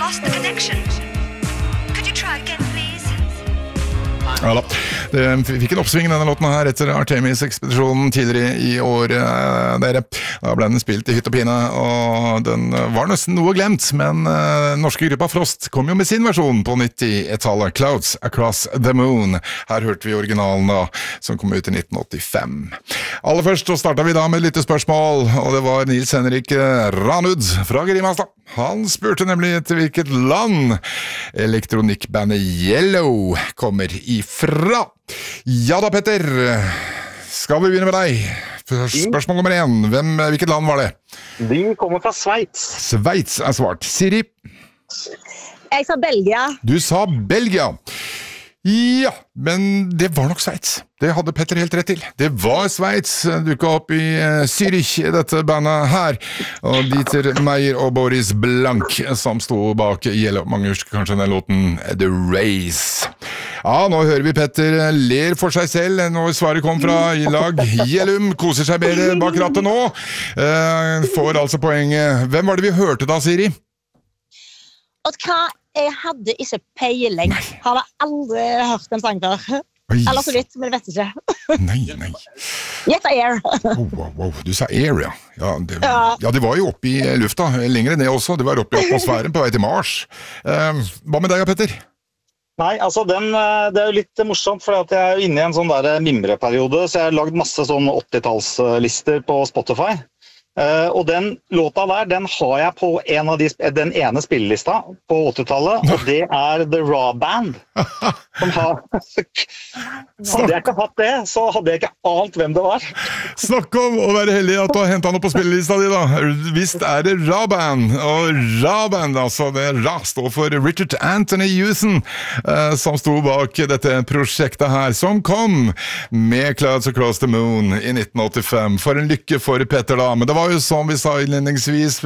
lost the connection. Could you try again, please? Ja da, vi fikk en oppsving denne låten her etter Artemis-ekspedisjonen tidligere i år, dere. Da ble den spilt i hytt og pine, og den var nesten noe glemt, men norske gruppa Frost kom jo med sin versjon på 90-tallet, Clouds Across the Moon. Her hørte vi originalen da, som kom ut i 1985. Aller først så startet vi da med et lite spørsmål, og det var Nils Henrik Ranud fra Grimastad. Han spurte nemlig etter hvilket land elektronikkbandet Yellow kommer ifra. Ja da, Petter, skal vi begynne med deg? Spørsmål nummer 1, hvilket land var det? De kommer fra Sveits. Sveits er svart. Siri? Jeg sa Belgia. Du sa Belgia. Ja, men det var nok Sveits. Det hadde Petter helt rett til. Det var Sveits, dukket opp i Zürich, dette bandet her. Og Dieter Meyer og Boris Blank som sto bak Yellow. Mange husker kanskje den låten The Race. Ja, nå hører vi Petter ler for seg selv når svaret kom fra lag Yellum. Koser seg bedre bak rattet nå. Får altså poenget. Hvem var det vi hørte da, Siri? Og hva? Jeg hadde ikke peiling. Har aldri hørt en sang før. Eller så vidt, men vet ikke. Nei. Gjetta Air. Wow, du sa Air, ja. Ja, det var jo oppe i lufta, lenger enn det også. Det var oppe i atmosfæren på vei til Mars. Hva med deg, Petter? Nei, altså det er jo litt morsomt, for jeg er jo inne i en sånn der mimreperiode, så jeg har lagd masse sånn 80-tallslister på Spotify. Og den låta der, den har jeg på den ene spillelista på 80-tallet, og det er The Raw Band. Som hadde jeg ikke hatt det, så hadde jeg ikke ant hvem det var. Snakk om å være heldig at du har hentet noe på spillelista di da. Visst er det Raw Band, og Raw Band, altså det Ra står for Richard Anthony Houston, som sto bak dette prosjektet her, som kom med Clouds Across the Moon i 1985. For en lykke for Petter da, men det var jo som vi sa innledningsvis,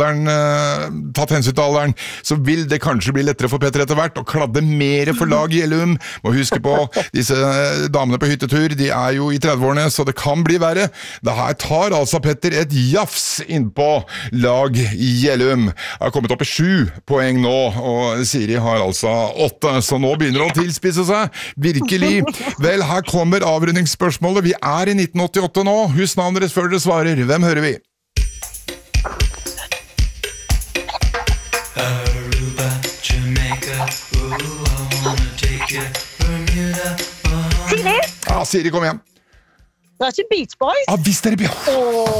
tatt hensyn til alderen, så vil det kanskje bli lettere for Petter etter hvert, og kladde mer for lag Yellum. Må huske på, disse damene på hyttetur, de er jo i 30-årene, så det kan bli verre. Det her tar altså Petter et jafs innpå lag Yellum. Har kommet opp i 7 poeng nå, og Siri har altså 8, så nå begynner det å tilspisse seg. Virkelig. Vel, her kommer avrundingsspørsmålet. Vi er i 1988 nå. Husk navnet deres før dere svarer. Hvem hører vi? Aruba, Jamaica, ooh, I wanna take you, Bermuda, Siri? Ja, Siri, kom igjen. Det er ikke Beach Boys. Ja, visst er det Beach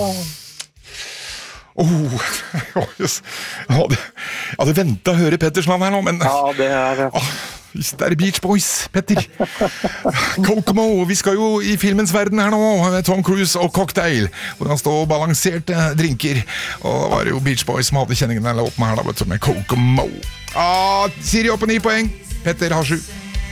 Boys. Jeg hadde ventet å høre Petters navn her nå, men... Ja, det er det. Visst er det Beach Boys, Petter. Kokomo, vi skal jo i filmens verden her nå, Tom Cruise og Cocktail, hvor han står og balanserte drinker. Og da var det jo Beach Boys som hadde kjenningen den låten her da, med Kokomo. Siri opp på 9 poeng, Petter har 7.